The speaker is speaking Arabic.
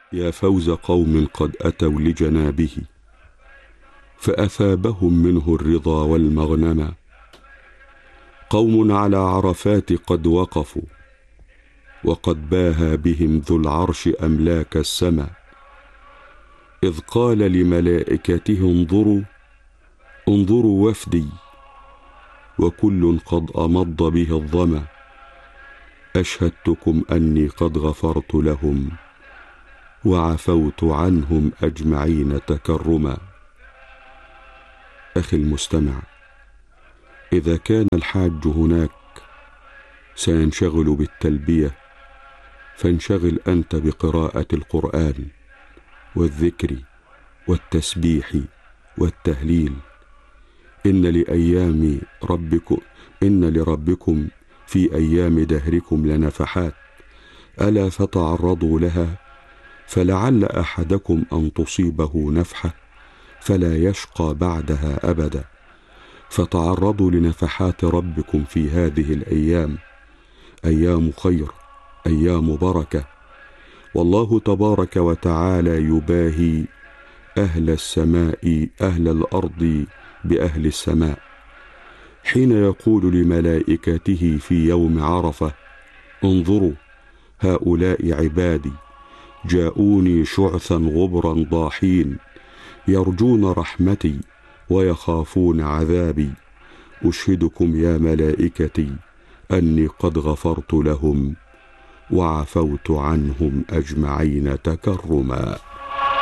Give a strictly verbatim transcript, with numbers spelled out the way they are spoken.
يا فوز قوم قد أتوا لجنابه فأثابهم منه الرضا والمغنما. قوم على عرفات قد وقفوا وقد باهى بهم ذو العرش أملاك السما، إذ قال لملائكته انظروا انظروا وفدي وكل قد أمض به الظما، أشهدتكم أني قد غفرت لهم وعفوت عنهم أجمعين تكرما. أخي المستمع، إذا كان الحاج هناك سينشغل بالتلبية، فانشغل أنت بقراءة القرآن والذكر والتسبيح والتهليل. إن لأيام ربكم إن لربكم في أيام دهركم لنفحات، ألا فتعرضوا لها فلعل أحدكم أن تصيبه نفحة فلا يشقى بعدها أبدا. فتعرضوا لنفحات ربكم في هذه الأيام، أيام خير، أيام بركة، والله تبارك وتعالى يباهي أهل السماء أهل الأرض بأهل السماء، حين يقول لملائكته في يوم عرفة انظروا هؤلاء عبادي جاءوني شعثا غبرا ضاحين يرجون رحمتي ويخافون عذابي، أشهدكم يا ملائكتي أني قد غفرت لهم وعفوت عنهم أجمعين تكرما.